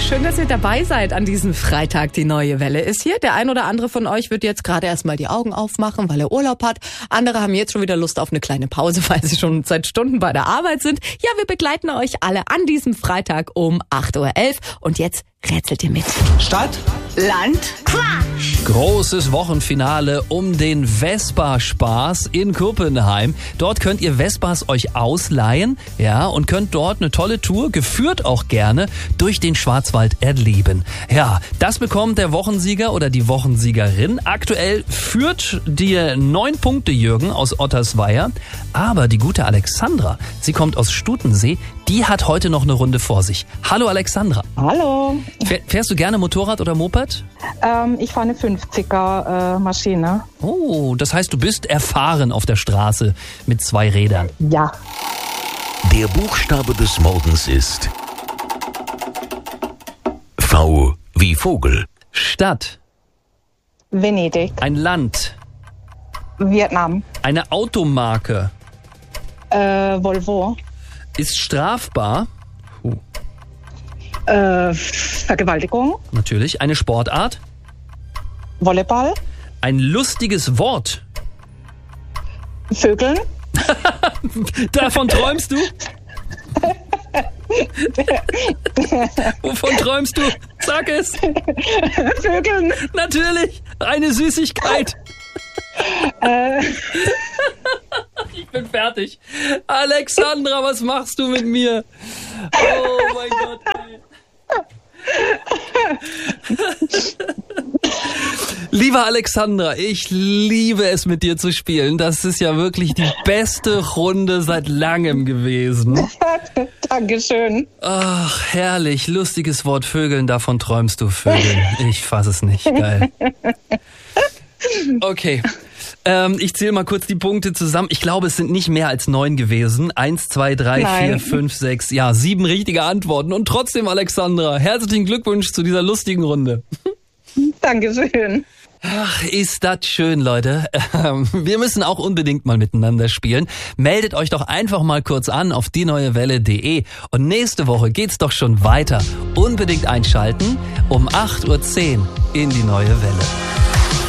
Schön, dass ihr dabei seid an diesem Freitag. Die neue Welle ist hier. Der ein oder andere von euch wird jetzt gerade erstmal die Augen aufmachen, weil er Urlaub hat. Andere haben jetzt schon wieder Lust auf eine kleine Pause, weil sie schon seit Stunden bei der Arbeit sind. Ja, wir begleiten euch alle an diesem Freitag um 8.11 Uhr. Und jetzt rätselt ihr mit. Stadt, Land, Quatsch. Großes Wochenfinale um den Vespa-Spaß in Kuppenheim. Dort könnt ihr Vespas euch ausleihen, ja, und könnt dort eine tolle Tour, geführt auch gerne, durch den Schwarzwald erleben. Ja, das bekommt der Wochensieger oder die Wochensiegerin. Aktuell führt dir 9 Punkte Jürgen aus Ottersweier, aber die gute Alexandra, sie kommt aus Stutensee, die hat heute noch eine Runde vor sich. Hallo Alexandra. Hallo. Fährst du gerne Motorrad oder Moped? Ich fahre eine 50er Maschine. Oh, das heißt, du bist erfahren auf der Straße mit 2 Rädern. Ja. Der Buchstabe des Morgens ist V wie Vogel. Stadt. Venedig. Ein Land. Vietnam. Eine Automarke. Volvo. Ist strafbar. Vergewaltigung. Natürlich. Eine Sportart. Volleyball. Ein lustiges Wort. Vögeln. Davon träumst du? Wovon träumst du? Sag es. Vögeln. Natürlich. Eine Süßigkeit. Ich bin fertig. Alexandra, was machst du mit mir? Oh mein Gott, ey. Liebe Alexandra, ich liebe es, mit dir zu spielen. Das ist ja wirklich die beste Runde seit langem gewesen. Dankeschön. Ach, herrlich. Lustiges Wort Vögeln, davon träumst du, Vögeln. Ich fass es nicht. Geil. Okay. Ich zähle mal kurz die Punkte zusammen. Ich glaube, es sind nicht mehr als 9 gewesen. 1, 2, 3, Nein. 4, 5, 6, ja, 7 richtige Antworten. Und trotzdem, Alexandra, herzlichen Glückwunsch zu dieser lustigen Runde. Dankeschön. Ach, ist das schön, Leute. Wir müssen auch unbedingt mal miteinander spielen. Meldet euch doch einfach mal kurz an auf dieneuewelle.de. Und nächste Woche geht's doch schon weiter. Unbedingt einschalten um 8.10 Uhr in die neue Welle.